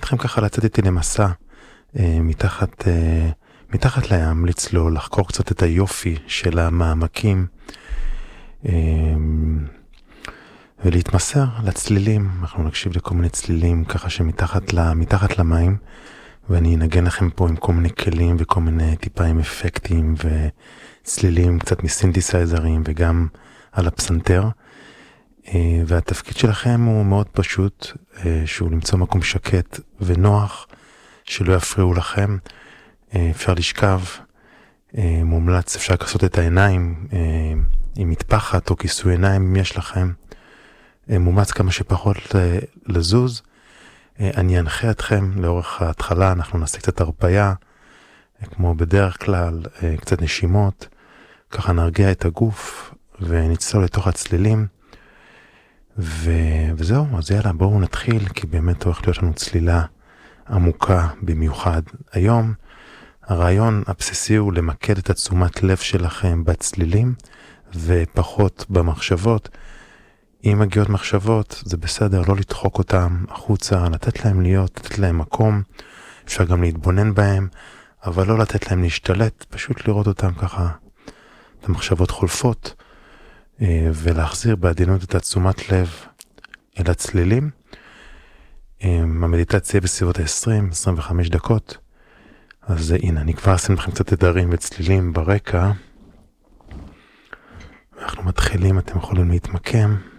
אתכם ככה לצאת איתי למסע מתחת לים, לצלול, לחקור קצת את היופי של המעמקים, ולהתמסר לצלילים. אנחנו נקשיב לכל מיני צלילים ככה מתחת למים, ואני אנגן לכם פה עם כל מיני כלים וכל מיני טיפה עם אפקטים וצלילים קצת מסינתסייזרים וגם על הפסנתר. והתפקיד שלכם הוא מאוד פשוט, שהוא למצוא מקום שקט ונוח, שלא יפריעו לכם. אפשר לשכב, מומלץ, אפשר לעשות את העיניים עם מטפחת או כיסוי עיניים אם יש לכם. מומלץ כמה שפחות לזוז. אני אנחה אתכם לאורך ההתחלה, אנחנו נעשה קצת הרפיה, כמו בדרך כלל, קצת נשימות, ככה נרגיע את הגוף ונצלול לתוך הצלילים. וזהו, אז יאללה, בואו נתחיל, כי באמת הולך להיות לנו צלילה עמוקה במיוחד. היום הרעיון הבסיסי הוא למקד את התשומת לב שלכם בצלילים ופחות במחשבות. אם מגיעות מחשבות, זה בסדר, לא לדחוק אותם החוצה, לתת להם להיות, לתת להם מקום, אפשר גם להתבונן בהם, אבל לא לתת להם להשתלט, פשוט לראות אותם ככה, את המחשבות חולפות, ולהחזיר בעדינות את התשומת לב אל הצלילים. המדיטציה בסביבות 20-25 דקות, אז הנה, אני כבר אשים לכם קצת תדרים וצלילים ברקע, ואנחנו מתחילים, אתם יכולים להתמקם.